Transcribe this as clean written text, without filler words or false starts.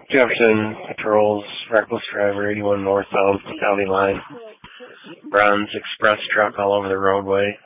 Jefferson patrols, reckless driver, 81 northbound, county line. Bronze express truck all over the roadway.